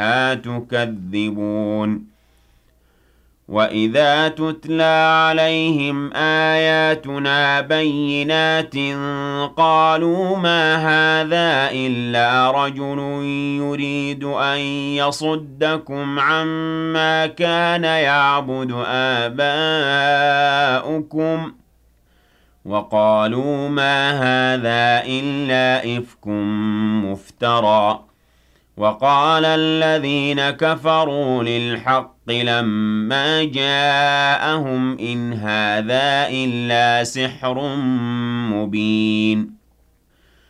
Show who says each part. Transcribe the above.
Speaker 1: تُكَذِّبُونَ وَإِذَا تُتْلَىٰ عَلَيْهِمْ آيَاتُنَا بَيِّنَاتٍ قَالُوا مَا هَٰذَا إِلَّا رَجُلٌ يُرِيدُ أَن يَصُدَّكُمْ عَمَّا كَانَ يَعْبُدُ آبَاؤُكُمْ وَقَالُوا مَا هَٰذَا إِلَّا إِفْكٌ مُّفْتَرًى وَقَالَ الَّذِينَ كَفَرُوا لِلْحَقِّ لَمَّا جَاءَهُمْ إِنْ هَٰذَا إِلَّا سِحْرٌ مُّبِينٌ